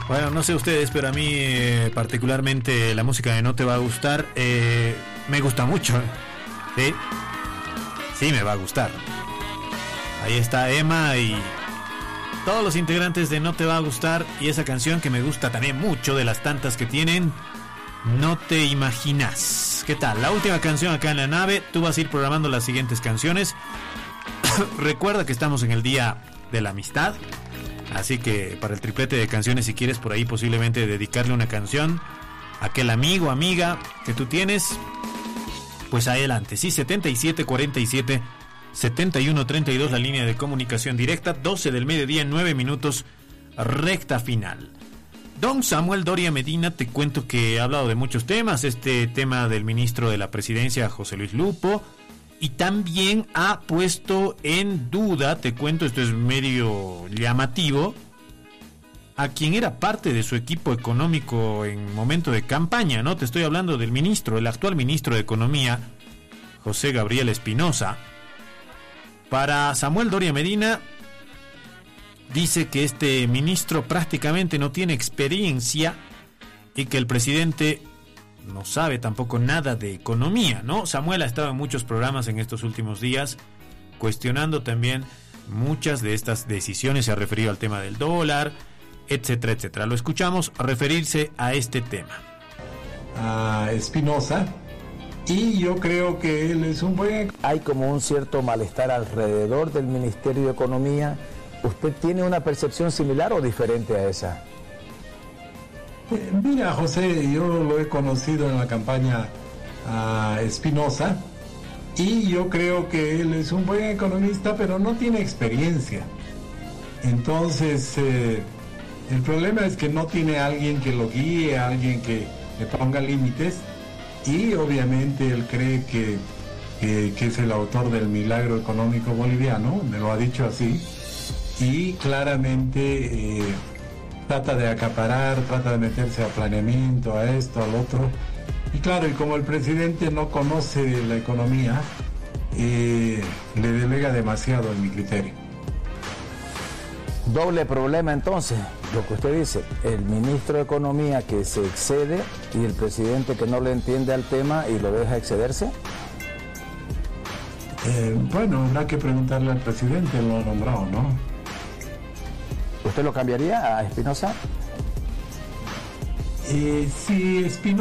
Bueno, no sé ustedes, pero a mí particularmente la música de No Te Va a Gustar me gusta mucho. ¿Sí? Sí, me va a gustar. Ahí está Emma y todos los integrantes de No Te Va a Gustar, y esa canción que me gusta también mucho de las tantas que tienen, No Te Imaginas. ¿Qué tal? La última canción acá en la nave. Tú vas a ir programando las siguientes canciones. Recuerda que estamos en el Día de la Amistad, así que para el triplete de canciones, si quieres por ahí posiblemente dedicarle una canción a aquel amigo o amiga que tú tienes, pues adelante. Sí, 7747 7132, la línea de comunicación directa. 12 del mediodía, 9 minutos, recta final. Don Samuel Doria Medina, te cuento que ha hablado de muchos temas. Este tema del ministro de la Presidencia, José Luis Lupo, y también ha puesto en duda, te cuento, esto es medio llamativo, a quien era parte de su equipo económico en momento de campaña, ¿no? Te estoy hablando del ministro, el actual ministro de Economía, José Gabriel Espinosa. Para Samuel Doria Medina, dice que este ministro prácticamente no tiene experiencia y que el presidente no sabe tampoco nada de economía, ¿no? Samuel ha estado en muchos programas en estos últimos días cuestionando también muchas de estas decisiones. Se ha referido al tema del dólar, etcétera, etcétera. Lo escuchamos referirse a este tema. A Espinosa, y yo creo que él es un buen... Hay como un cierto malestar alrededor del Ministerio de Economía. ¿Usted tiene una percepción similar o diferente a esa? Mira, José, yo lo he conocido en la campaña a Espinosa, y yo creo que él es un buen economista, pero no tiene experiencia. Entonces, el problema es que no tiene alguien que lo guíe, alguien que le ponga límites, y obviamente él cree que es el autor del milagro económico boliviano, me lo ha dicho así, y claramente trata de acaparar, trata de meterse a planeamiento, a esto, al otro. Y claro, y como el presidente no conoce la economía, le delega demasiado en mi criterio. Doble problema entonces, lo que usted dice, el ministro de Economía que se excede y el presidente que no le entiende al tema y lo deja excederse. Bueno, habrá que preguntarle al presidente, lo ha nombrado, ¿no? ¿Usted lo cambiaría a Espinosa? Sí, Espinosa.